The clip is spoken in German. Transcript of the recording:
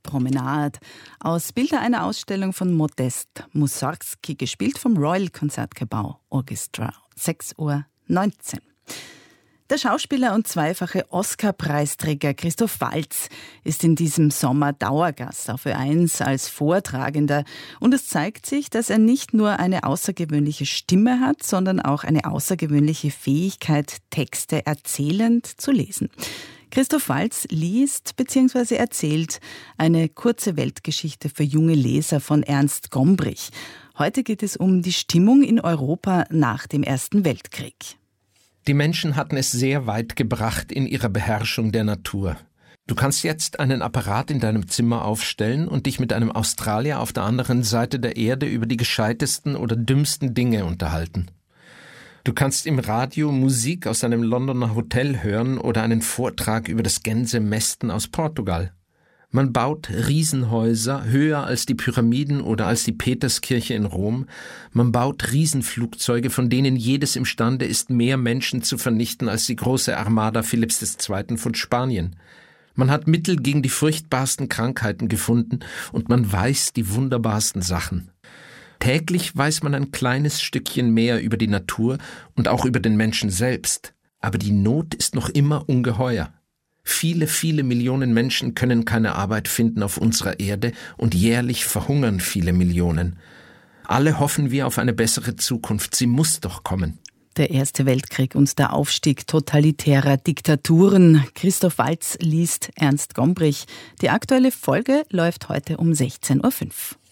Promenade aus Bilder einer Ausstellung von Modest Mussorgsky, gespielt vom Royal Concertgebouw Orchestra, 6:19 Uhr. Der Schauspieler und zweifache Oscar-Preisträger Christoph Waltz ist in diesem Sommer Dauergast auf Ö1 als Vortragender. Und es zeigt sich, dass er nicht nur eine außergewöhnliche Stimme hat, sondern auch eine außergewöhnliche Fähigkeit, Texte erzählend zu lesen. Christoph Waltz liest bzw. erzählt eine kurze Weltgeschichte für junge Leser von Ernst Gombrich. Heute geht es um die Stimmung in Europa nach dem Ersten Weltkrieg. Die Menschen hatten es sehr weit gebracht in ihrer Beherrschung der Natur. Du kannst jetzt einen Apparat in deinem Zimmer aufstellen und dich mit einem Australier auf der anderen Seite der Erde über die gescheitesten oder dümmsten Dinge unterhalten. Du kannst im Radio Musik aus einem Londoner Hotel hören oder einen Vortrag über das Gänsemästen aus Portugal. Man baut Riesenhäuser höher als die Pyramiden oder als die Peterskirche in Rom. Man baut Riesenflugzeuge, von denen jedes imstande ist, mehr Menschen zu vernichten als die große Armada Philipps II. Von Spanien. Man hat Mittel gegen die furchtbarsten Krankheiten gefunden und man weiß die wunderbarsten Sachen. Täglich weiß man ein kleines Stückchen mehr über die Natur und auch über den Menschen selbst. Aber die Not ist noch immer ungeheuer. Viele, viele Millionen Menschen können keine Arbeit finden auf unserer Erde und jährlich verhungern viele Millionen. Alle hoffen wir auf eine bessere Zukunft. Sie muss doch kommen. Der Erste Weltkrieg und der Aufstieg totalitärer Diktaturen. Christoph Waltz liest Ernst Gombrich. Die aktuelle Folge läuft heute um 16:05 Uhr.